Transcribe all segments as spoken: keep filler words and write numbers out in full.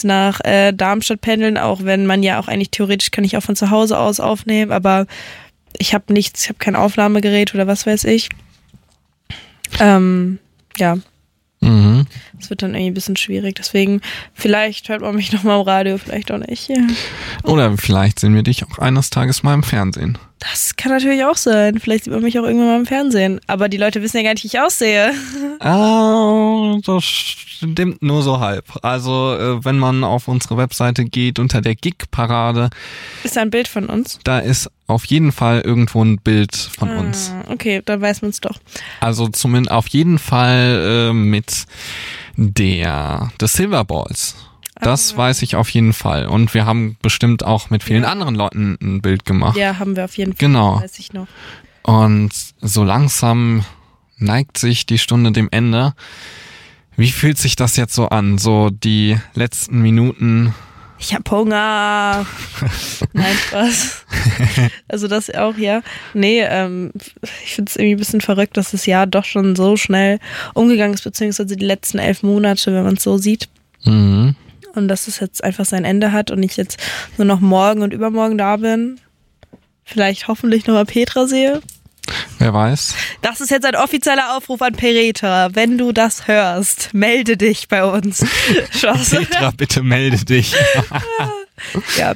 nach äh, Darmstadt pendeln, auch wenn man ja auch eigentlich theoretisch kann ich auch von zu Hause aus aufnehmen, aber ich habe nichts, ich habe kein Aufnahmegerät oder was weiß ich. Ähm, ja. Mhm. Das wird dann irgendwie ein bisschen schwierig, deswegen vielleicht hört man mich nochmal im Radio, vielleicht auch nicht. Ja. Oder vielleicht sehen wir dich auch eines Tages mal im Fernsehen. Das kann natürlich auch sein. Vielleicht sieht man mich auch irgendwann mal im Fernsehen. Aber die Leute wissen ja gar nicht, wie ich aussehe. Ah, das stimmt nur so halb. Also, äh, wenn man auf unsere Webseite geht, unter der Gig-Parade. Ist da ein Bild von uns? Da ist auf jeden Fall irgendwo ein Bild von ah, uns. Okay, dann weiß man es doch. Also zumindest auf jeden Fall äh, mit der des Silverballs. Das ah. weiß ich auf jeden Fall. Und wir haben bestimmt auch mit vielen ja. anderen Leuten ein Bild gemacht. Ja, haben wir auf jeden Fall. Genau. Weiß ich noch. Und so langsam neigt sich die Stunde dem Ende. Wie fühlt sich das jetzt so an? So die letzten Minuten. Ich hab Hunger. Nein, Spaß. Also das auch, ja. Nee, ähm, ich finde es irgendwie ein bisschen verrückt, dass das Jahr doch schon so schnell umgegangen ist, beziehungsweise die letzten elf Monate, wenn man es so sieht. Mhm. Und dass es jetzt einfach sein Ende hat und ich jetzt nur noch morgen und übermorgen da bin. Vielleicht hoffentlich nochmal Petra sehe. Wer weiß. Das ist jetzt ein offizieller Aufruf an Petra. Wenn du das hörst, melde dich bei uns. Petra, bitte melde dich. Ja.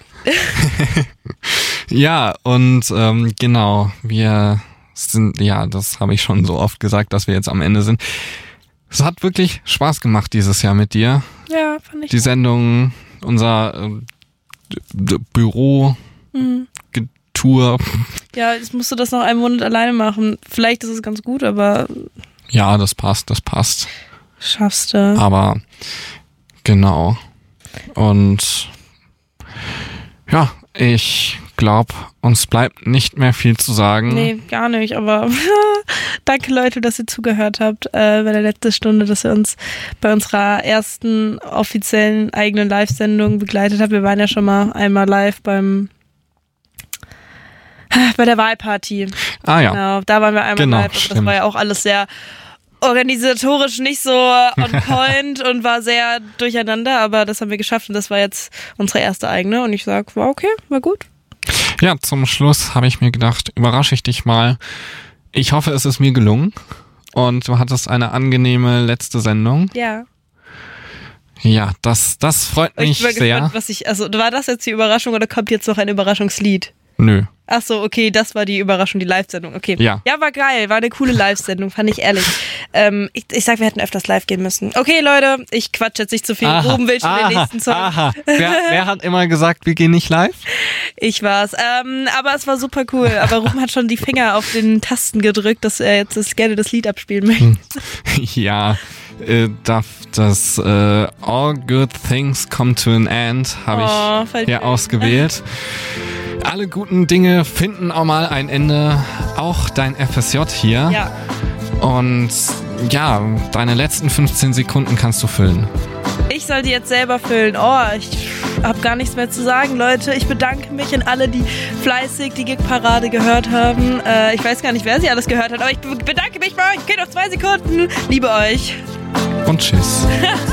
Ja, und ähm, genau, wir sind, ja, das habe ich schon so oft gesagt, dass wir jetzt am Ende sind. Es hat wirklich Spaß gemacht dieses Jahr mit dir. Ja, fand ich. Die Sendung, unser äh, d- Büro, mhm. Tour. Ja, jetzt musst du das noch einen Monat alleine machen. Vielleicht ist es ganz gut, aber... Ja, das passt, das passt. Schaffst du. Aber, genau. Und ja, ich glaube, uns bleibt nicht mehr viel zu sagen. Nee, gar nicht, aber danke Leute, dass ihr zugehört habt äh, bei der letzten Stunde, dass ihr uns bei unserer ersten offiziellen eigenen Live-Sendung begleitet habt. Wir waren ja schon mal einmal live beim bei der Wahlparty. Ah ja. Genau, da waren wir einmal genau, live. Also das war ja auch alles sehr organisatorisch nicht so on point und war sehr durcheinander, aber das haben wir geschafft und das war jetzt unsere erste eigene und ich sag, war okay, war gut. Ja, zum Schluss habe ich mir gedacht, überrasche ich dich mal. Ich hoffe, es ist mir gelungen und du hattest eine angenehme letzte Sendung. Ja. Ja, das, das freut mich ich bin sehr. Gespannt, was ich, also war das jetzt die Überraschung oder kommt jetzt noch ein Überraschungslied? Nö. Ach so, okay, das war die Überraschung, die Live-Sendung. Okay. Ja. Ja, war geil, war eine coole Live-Sendung, fand ich ehrlich. Ähm, ich, ich sag, wir hätten öfters live gehen müssen. Okay, Leute, ich quatsch jetzt nicht zu viel. Aha, Ruben will schon aha, den nächsten Song. Aha. Wer, wer hat immer gesagt, wir gehen nicht live? Ich war's. Ähm, aber es war super cool. Aber Ruben hat schon die Finger auf den Tasten gedrückt, dass er jetzt das, gerne das Lied abspielen möchte. Ja, äh, das, das äh, All Good Things Come to an End habe oh, ich hier ausgewählt. Alle guten Dinge finden auch mal ein Ende. Auch dein F S J hier. Ja. Und ja, deine letzten fünfzehn Sekunden kannst du füllen. Ich soll die jetzt selber füllen. Oh, ich habe gar nichts mehr zu sagen, Leute. Ich bedanke mich an alle, die fleißig die Gig-Parade gehört haben. Äh, ich weiß gar nicht, wer sie alles gehört hat, aber ich bedanke mich bei euch. Geht auf zwei Sekunden. Liebe euch. Und tschüss.